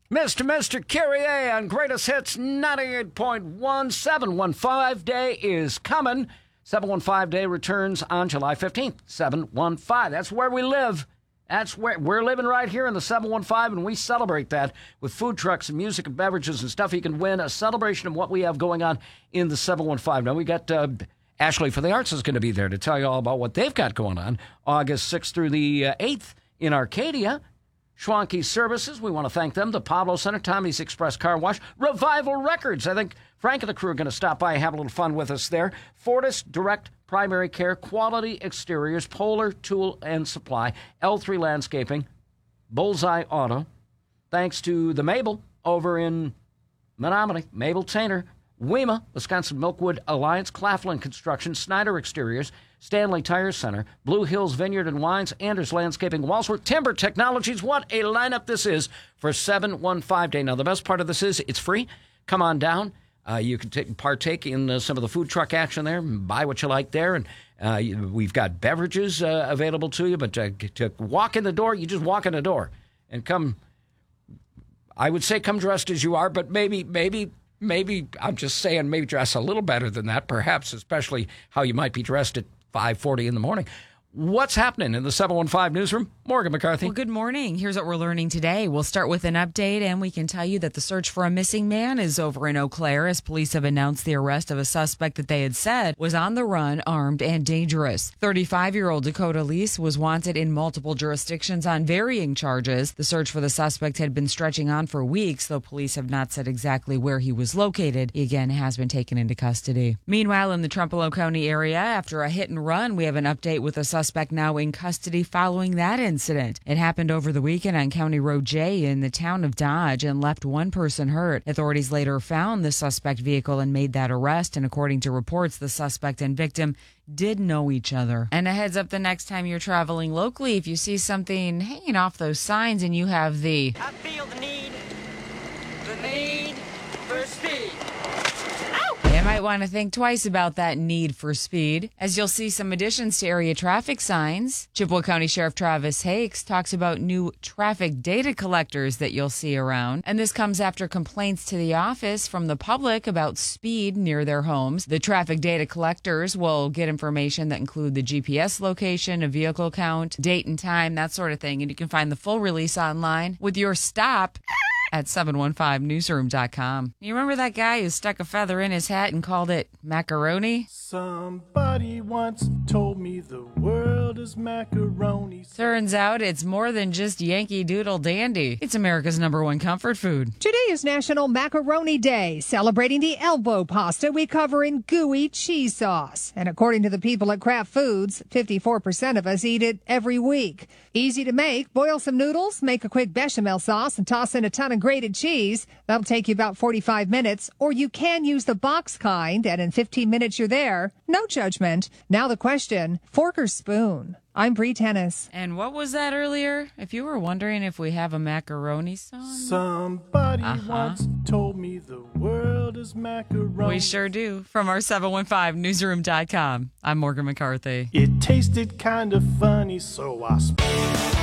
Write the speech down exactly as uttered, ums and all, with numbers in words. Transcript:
Mister Mister Kyrie on Greatest Hits ninety-eight point one. seven one five Day is coming. seven one five Day returns on July fifteenth. seven one five. That's where we live. That's where we're living right here in the seven one five, and we celebrate that with food trucks and music and beverages and stuff. You can win a celebration of what we have going on in the seven one five. Now, we got uh, Ashley for the Arts is going to be there to tell you all about what they've got going on August sixth through the uh, eighth in Arcadia. Schwanke Services, we want to thank them. The Pablo Center, Tommy's Express Car Wash, Revival Records. I think Frank and the crew are going to stop by and have a little fun with us there. Fortis Direct Primary Care, Quality Exteriors, Polar Tool and Supply, L three Landscaping, Bullseye Auto. Thanks to the Mabel over in Menominee, Mabel Tainer, WEMA, Wisconsin Milkwood Alliance, Claflin Construction, Snyder Exteriors, Stanley Tire Center, Blue Hills Vineyard and Wines, Anders Landscaping, Walsworth Timber Technologies. What a lineup this is for seven one five Day. Now, the best part of this is it's free. Come on down. Uh, you can take, partake in uh, some of the food truck action there, and buy what you like there. And uh, we've got beverages uh, available to you. But uh, to walk in the door, you just walk in the door and come. I would say come dressed as you are, but maybe, maybe, maybe, I'm just saying, maybe dress a little better than that, perhaps, especially how you might be dressed at five forty in the morning. What's happening in the seven one five newsroom? Morgan McCarthy. Well, good morning. Here's what we're learning today. We'll start with an update, and we can tell you that the search for a missing man is over in Eau Claire as police have announced the arrest of a suspect that they had said was on the run, armed, and dangerous. thirty-five-year-old Dakota Lease was wanted in multiple jurisdictions on varying charges. The search for the suspect had been stretching on for weeks, though police have not said exactly where he was located. He again has been taken into custody. Meanwhile, in the Trempealeau County area, after a hit and run, we have an update with a suspect Suspect now in custody following that incident. It happened over the weekend on County Road J in the town of Dodge and left one person hurt. Authorities later found the suspect vehicle and made that arrest. And according to reports, the suspect and victim did know each other. And a heads up the next time you're traveling locally, if you see something hanging off those signs and you have the I feel the need, the need for speed. You might want to think twice about that need for speed, as you'll see some additions to area traffic signs. Chippewa County Sheriff Travis Hakes talks about new traffic data collectors that you'll see around. And this comes after complaints to the office from the public about speed near their homes. The traffic data collectors will get information that include the G P S location, a vehicle count, date and time, that sort of thing. And you can find the full release online with your stop at seven one five newsroom dot com. You remember that guy who stuck a feather in his hat and called it macaroni? Somebody once told me the world is macaroni. Turns out it's more than just Yankee Doodle Dandy. It's America's number one comfort food. Today is National Macaroni Day, celebrating the elbow pasta we cover in gooey cheese sauce. And according to the people at Kraft Foods, fifty-four percent of us eat it every week. Easy to make. Boil some noodles, make a quick bechamel sauce, and toss in a ton of grated cheese. That'll take you about forty-five minutes. Or you can use the box kind, and in fifteen minutes you're there. No judgment. Now the question, fork or spoon? I'm Bree Tennis. And what was that earlier? If you were wondering if we have a macaroni song. Somebody Uh-huh. once told me the world is macaroni. We sure do. From our seven one five newsroom dot com, I'm Morgan McCarthy. It tasted kind of funny, so I spoke.